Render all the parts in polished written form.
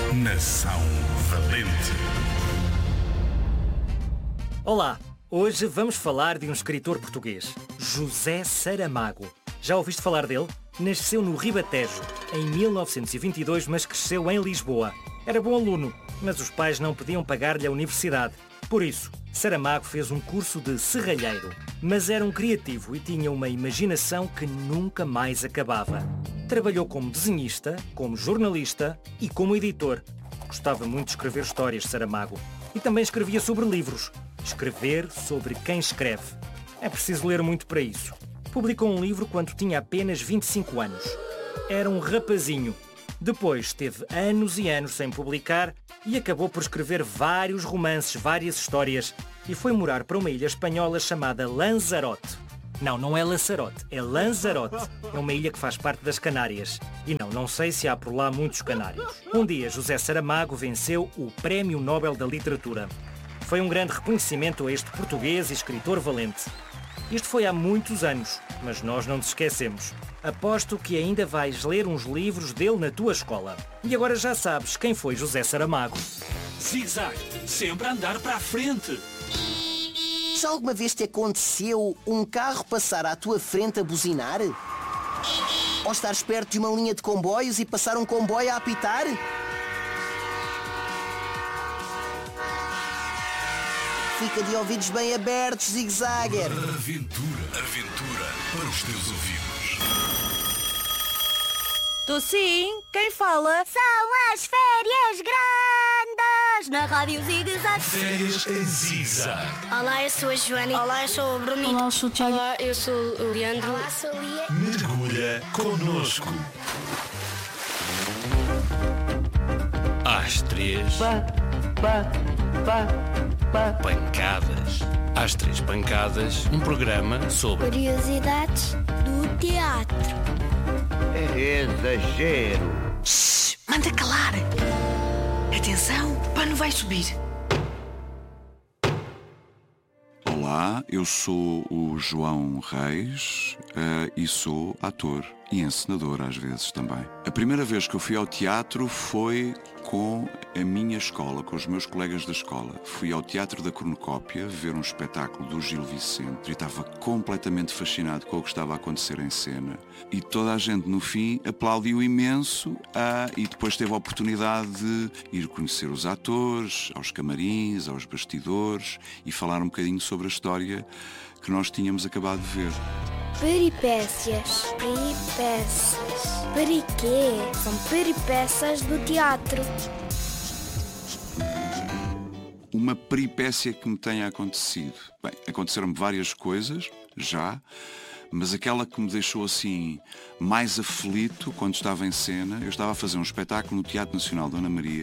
Nação Valente. Olá, hoje vamos falar de um escritor português, José Saramago. Já ouviste falar dele? Nasceu no Ribatejo, em 1922, mas cresceu em Lisboa. Era bom aluno, mas os pais não podiam pagar-lhe a universidade. Por isso, Saramago fez um curso de serralheiro, mas era um criativo e tinha uma imaginação que nunca mais acabava. Trabalhou como desenhista, como jornalista e como editor. Gostava muito de escrever histórias, Saramago. E também escrevia sobre livros. Escrever sobre quem escreve. É preciso ler muito para isso. Publicou um livro quando tinha apenas 25 anos. Era um rapazinho. Depois teve anos e anos sem publicar e acabou por escrever vários romances, várias histórias e foi morar para uma ilha espanhola chamada Lanzarote. Não é Lanzarote, é Lanzarote. É uma ilha que faz parte das Canárias. E não sei se há por lá muitos canários. Um dia, José Saramago venceu o Prémio Nobel da Literatura. Foi um grande reconhecimento a este português e escritor valente. Isto foi há muitos anos, mas nós não nos esquecemos. Aposto que ainda vais ler uns livros dele na tua escola. E agora já sabes quem foi José Saramago. Zig-zag, sempre a andar para a frente. Já alguma vez te aconteceu um carro passar à tua frente a buzinar? Ou estares perto de uma linha de comboios e passar um comboio a apitar? Fica de ouvidos bem abertos, Zig-Zagger. Aventura para os teus ouvidos. Tô sim, quem fala? São as férias grandes na Rádio Zig-Zag. Férias em Zig-Zag. Olá, eu sou a Joana. Olá, eu sou o Bruno. Olá, eu sou o Tiago. Olá, eu sou o Leandro. Olá, sou a Lia. Mergulha connosco. Às 3, pancadas. Às 3 pancadas, um programa sobre Curiosidades do teatro. É exagero. Shhh, manda calar. Atenção, o pano vai subir. Olá, eu sou o João Reis e sou ator e encenador às vezes também. A primeira vez que eu fui ao teatro foi com a minha escola, com os meus colegas da escola. Fui ao Teatro da Cornucópia ver um espetáculo do Gil Vicente e estava completamente fascinado com o que estava a acontecer em cena. E toda a gente no fim aplaudiu imenso e depois teve a oportunidade de ir conhecer os atores, aos camarins, aos bastidores e falar um bocadinho sobre a história que nós tínhamos acabado de ver. Peripécias. Periquê? São peripécias do teatro. Uma peripécia que me tenha acontecido. Bem, aconteceram-me várias coisas, já, mas aquela que me deixou assim mais aflito quando estava em cena, eu estava a fazer um espetáculo no Teatro Nacional de Ana Maria,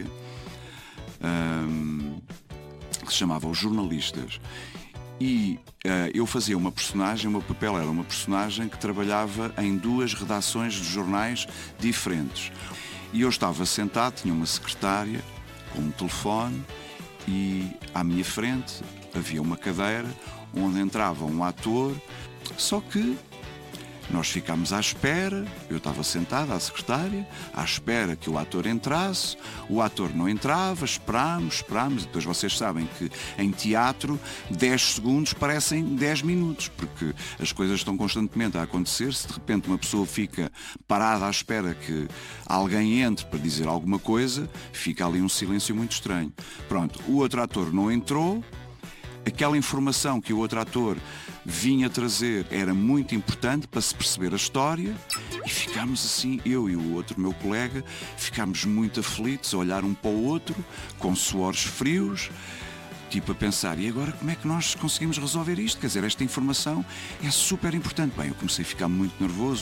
que se chamava Os Jornalistas. E eu fazia uma personagem, o meu papel era uma personagem que trabalhava em 2 redações de jornais diferentes. E eu estava sentado, tinha uma secretária com um telefone e à minha frente havia uma cadeira onde entrava um ator, só que nós ficámos à espera, eu estava sentado à secretária, à espera que o ator entrasse, o ator não entrava, esperámos, e depois vocês sabem que em teatro 10 segundos parecem 10 minutos, porque as coisas estão constantemente a acontecer, se de repente uma pessoa fica parada à espera que alguém entre para dizer alguma coisa, fica ali um silêncio muito estranho. Pronto, o outro ator não entrou, aquela informação que o outro ator vinha trazer era muito importante para se perceber a história e ficámos assim, eu e o outro meu colega, ficámos muito aflitos, a olhar um para o outro, com suores frios, tipo a pensar, e agora como é que nós conseguimos resolver isto? Quer dizer, esta informação é super importante. Bem, eu comecei a ficar muito nervoso.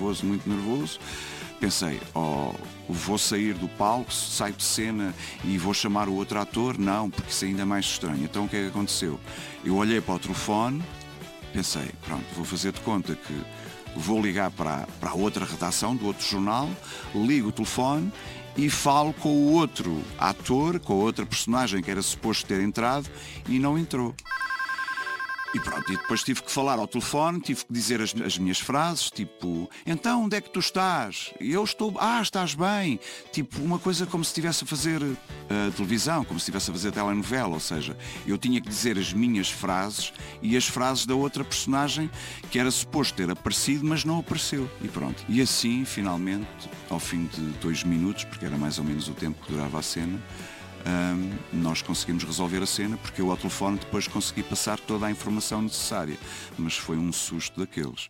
Pensei, vou sair do palco, saio de cena e vou chamar o outro ator? Não, porque isso ainda é mais estranho. Então o que é que aconteceu? Eu olhei para o telefone, pensei, pronto, vou fazer de conta que vou ligar para a outra redação do outro jornal, ligo o telefone e falo com o outro ator, com a outra personagem que era suposto ter entrado e não entrou. E pronto, e depois tive que falar ao telefone, tive que dizer as minhas frases, tipo, então onde é que tu estás? E eu estou, estás bem. Tipo, uma coisa como se estivesse a fazer televisão, como se estivesse a fazer telenovela, ou seja, eu tinha que dizer as minhas frases e as frases da outra personagem que era suposto ter aparecido, mas não apareceu. E pronto. E assim, finalmente, ao fim de 2 minutos, porque era mais ou menos o tempo que durava a cena, nós conseguimos resolver a cena, porque eu ao telefone depois consegui passar toda a informação necessária, mas foi um susto daqueles.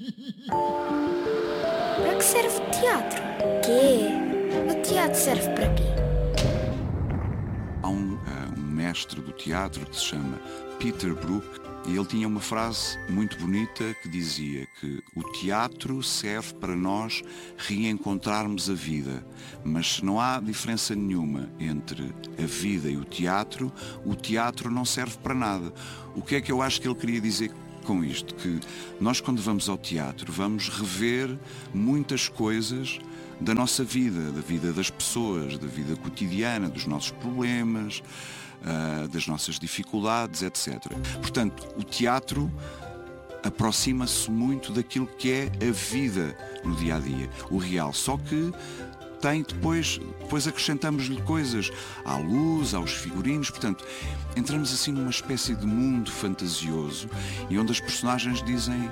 Para que serve o teatro? Quê? O teatro serve para quê? Há um mestre do teatro que se chama Peter Brook, e ele tinha uma frase muito bonita que dizia que o teatro serve para nós reencontrarmos a vida, mas se não há diferença nenhuma entre a vida e o teatro não serve para nada. O que é que eu acho que ele queria dizer com isto? Que nós, quando vamos ao teatro, vamos rever muitas coisas da nossa vida, da vida das pessoas, da vida cotidiana, dos nossos problemas, das nossas dificuldades, etc. Portanto, o teatro aproxima-se muito daquilo que é a vida no dia-a-dia, o real, só que tem depois acrescentamos-lhe coisas à luz, aos figurinos, portanto, entramos assim numa espécie de mundo fantasioso e onde as personagens dizem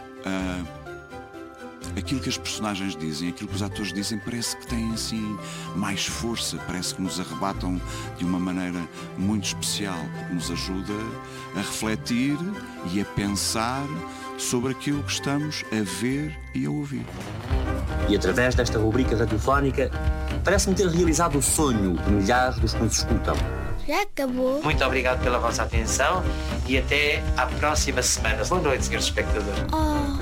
aquilo que as personagens dizem, aquilo que os atores dizem, parece que têm assim mais força, parece que nos arrebatam de uma maneira muito especial, porque nos ajuda a refletir e a pensar sobre aquilo que estamos a ver e a ouvir. E através desta rubrica radiofónica, parece-me ter realizado o sonho de milhares dos que nos escutam. Já acabou. Muito obrigado pela vossa atenção e até à próxima semana. Boa noite, senhores espectadores.